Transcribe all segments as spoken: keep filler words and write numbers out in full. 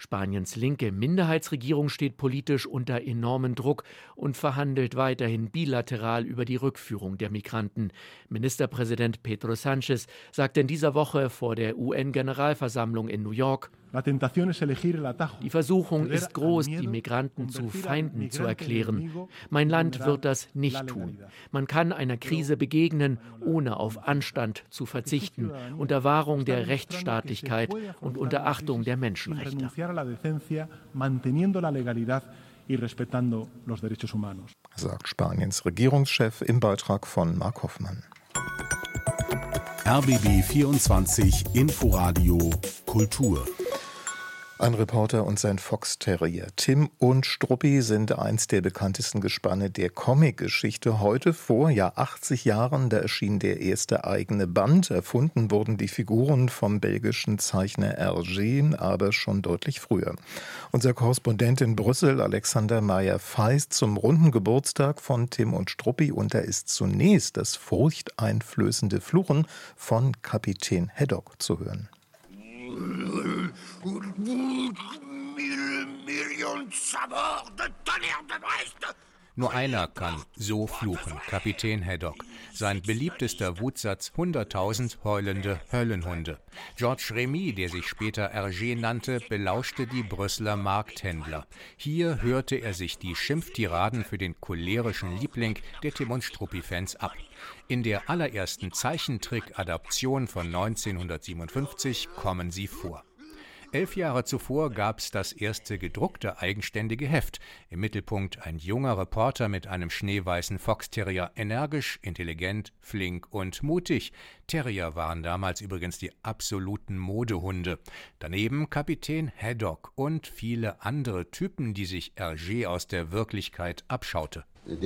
Spaniens linke Minderheitsregierung steht politisch unter enormem Druck und verhandelt weiterhin bilateral über die Rückführung der Migranten. Ministerpräsident Pedro Sánchez sagte in dieser Woche vor der U N-Generalversammlung in New York: Die Versuchung ist groß, die Migranten zu Feinden zu erklären. Mein Land wird das nicht tun. Man kann einer Krise begegnen, ohne auf Anstand zu verzichten, unter Wahrung der Rechtsstaatlichkeit und unter Achtung der Menschenrechte. Sagt Spaniens Regierungschef im Beitrag von Mark Hoffmann. R B B vierundzwanzig Inforadio Kultur. Ein Reporter und sein Fox-Terrier. Tim und Struppi sind eins der bekanntesten Gespanne der Comic-Geschichte. Heute vor ja achtzig Jahren, da erschien der erste eigene Band. Erfunden wurden die Figuren vom belgischen Zeichner Hergé, aber schon deutlich früher. Unser Korrespondent in Brüssel, Alexander Meyer-Feist, zum runden Geburtstag von Tim und Struppi. Und da ist zunächst das furchteinflößende Fluchen von Kapitän Haddock zu hören. Nur einer kann so fluchen, Kapitän Haddock. Sein beliebtester Wutsatz: hunderttausend heulende Höllenhunde. Georges Remy, der sich später Hergé nannte, belauschte die Brüsseler Markthändler. Hier hörte er sich die Schimpftiraden für den cholerischen Liebling der Tim und Struppi-Fans ab. In der allerersten Zeichentrick-Adaption von neunzehnhundertsiebenundfünfzig kommen sie vor. Elf Jahre zuvor gab es das erste gedruckte eigenständige Heft. Im Mittelpunkt ein junger Reporter mit einem schneeweißen Fox-Terrier, energisch, intelligent, flink und mutig. Terrier waren damals übrigens die absoluten Modehunde. Daneben Kapitän Haddock und viele andere Typen, die sich Hergé aus der Wirklichkeit abschaute.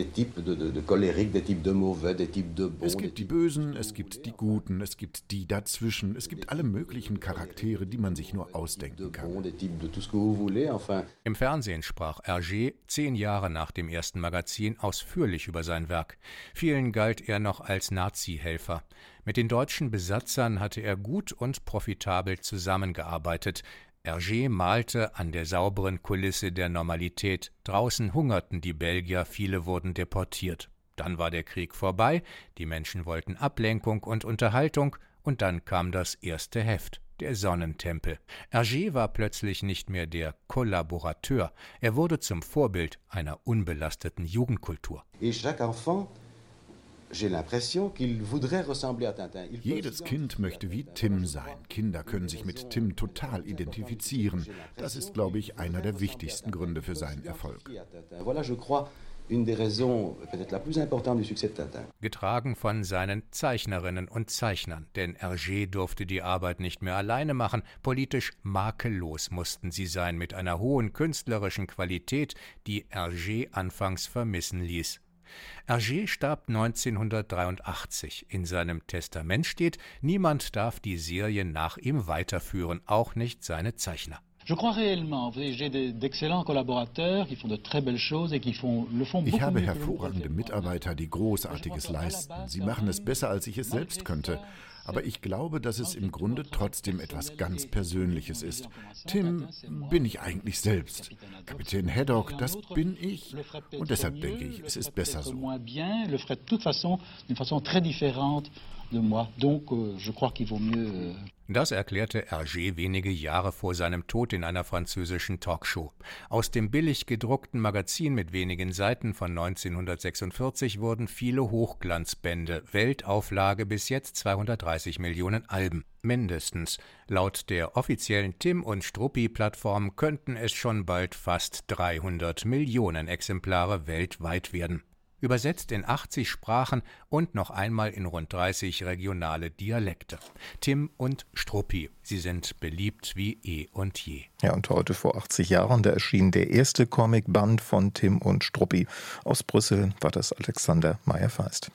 Es gibt die Bösen, es gibt die Guten, es gibt die dazwischen, es gibt alle möglichen Charaktere, die man sich nur ausdenken kann. Im Fernsehen sprach Hergé zehn Jahre nach dem ersten Magazin ausführlich über sein Werk. Vielen galt er noch als Nazi-Helfer. Mit den deutschen Besatzern hatte er gut und profitabel zusammengearbeitet. Hergé malte an der sauberen Kulisse der Normalität. Draußen hungerten die Belgier, viele wurden deportiert. Dann war der Krieg vorbei, die Menschen wollten Ablenkung und Unterhaltung, und dann kam das erste Heft, der Sonnentempel. Hergé war plötzlich nicht mehr der Kollaborateur, er wurde zum Vorbild einer unbelasteten Jugendkultur. Jedes Kind möchte wie Tim sein. Kinder können sich mit Tim total identifizieren. Das ist, glaube ich, einer der wichtigsten Gründe für seinen Erfolg. Getragen von seinen Zeichnerinnen und Zeichnern, denn Hergé durfte die Arbeit nicht mehr alleine machen. Politisch makellos mussten sie sein, mit einer hohen künstlerischen Qualität, die Hergé anfangs vermissen ließ. Hergé starb neunzehnhundertdreiundachtzig. In seinem Testament steht, niemand darf die Serie nach ihm weiterführen, auch nicht seine Zeichner. Ich habe hervorragende Mitarbeiter, die Großartiges leisten. Sie machen es besser, als ich es selbst könnte. Aber ich glaube, dass es im Grunde trotzdem etwas ganz Persönliches ist. Tim bin ich eigentlich selbst. Kapitän Haddock, das bin ich. Und deshalb denke ich, es ist besser so. Das erklärte Hergé wenige Jahre vor seinem Tod in einer französischen Talkshow. Aus dem billig gedruckten Magazin mit wenigen Seiten von neunzehnhundertsechsundvierzig wurden viele Hochglanzbände, Weltauflage bis jetzt zweihundertdreißig Millionen Alben. Mindestens. Laut der offiziellen Tim und Struppi-Plattform könnten es schon bald fast dreihundert Millionen Exemplare weltweit werden. Übersetzt in achtzig Sprachen und noch einmal in rund dreißig regionale Dialekte. Tim und Struppi, sie sind beliebt wie eh und je. Ja, und heute vor achtzig Jahren, da erschien der erste Comicband von Tim und Struppi. Aus Brüssel war das Alexander Meyer-Feist.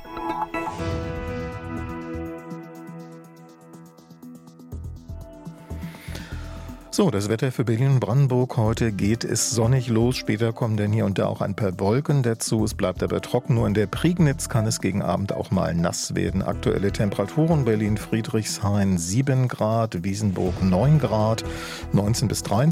So, das Wetter für Berlin-Brandenburg. Heute geht es sonnig los. Später kommen dann hier und da auch ein paar Wolken dazu. Es bleibt aber trocken. Nur in der Prignitz kann es gegen Abend auch mal nass werden. Aktuelle Temperaturen: Berlin-Friedrichshain sieben Grad, Wiesenburg neun Grad, neunzehn bis dreiundzwanzig